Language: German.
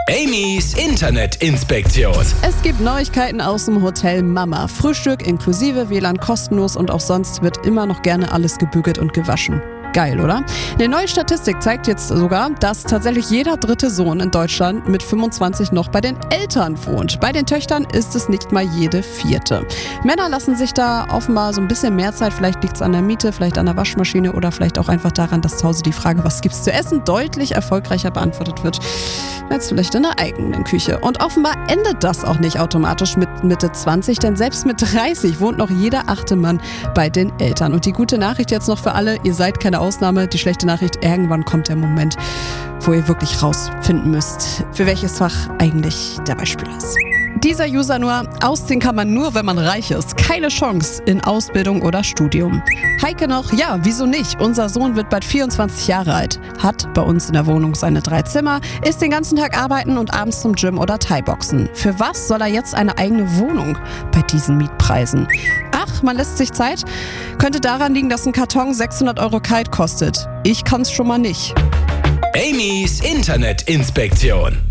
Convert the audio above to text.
Amy's Internetinspektion. Es gibt Neuigkeiten aus dem Hotel Mama. Frühstück inklusive, WLAN kostenlos und auch sonst wird immer noch gerne alles gebügelt und gewaschen. Geil, oder? Eine neue Statistik zeigt jetzt sogar, dass tatsächlich jeder dritte Sohn in Deutschland mit 25 noch bei den Eltern wohnt. Bei den Töchtern ist es nicht mal jede vierte. Männer lassen sich da offenbar so ein bisschen mehr Zeit. Vielleicht liegt es an der Miete, vielleicht an der Waschmaschine oder vielleicht auch einfach daran, dass zu Hause die Frage, was gibt's zu essen, deutlich erfolgreicher beantwortet wird als vielleicht in der eigenen Küche. Und offenbar endet das auch nicht automatisch mit Mitte 20, denn selbst mit 30 wohnt noch jeder 8. Mann bei den Eltern. Und die gute Nachricht jetzt noch für alle, ihr seid keine Ausnahme. Die schlechte Nachricht, irgendwann kommt der Moment, wo ihr wirklich rausfinden müsst, für welches Fach eigentlich der Beispiel ist. Dieser User nur, ausziehen kann man nur, wenn man reich ist. Keine Chance in Ausbildung oder Studium. Heike noch, ja, wieso nicht? Unser Sohn wird bald 24 Jahre alt, hat bei uns in der Wohnung seine 3 Zimmer, ist den ganzen Tag arbeiten und abends zum Gym oder Thai-Boxen. Für was soll er jetzt eine eigene Wohnung bei diesen Mietpreisen? Ach, man lässt sich Zeit? Könnte daran liegen, dass ein Karton 600 € kalt kostet. Ich kann's schon mal nicht. Amy's Internetinspektion.